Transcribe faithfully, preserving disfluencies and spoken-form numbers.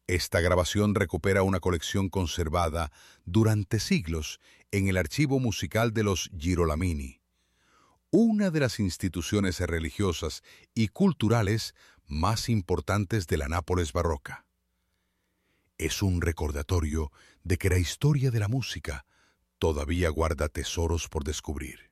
Esta grabación recupera una colección conservada durante siglos en el archivo musical de los Girolamini, una de las instituciones religiosas y culturales más importantes de la Nápoles barroca. Es un recordatorio de que la historia de la música todavía guarda tesoros por descubrir.